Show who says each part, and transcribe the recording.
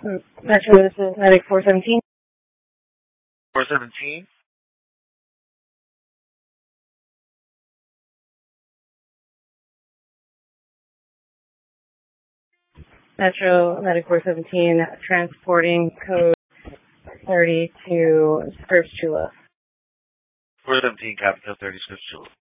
Speaker 1: Metro, this is Medic 417.
Speaker 2: 417?
Speaker 1: Metro, Medic 417, transporting code 30 to Scripps Chula.
Speaker 2: 417, Capital 30, Scripps Chula.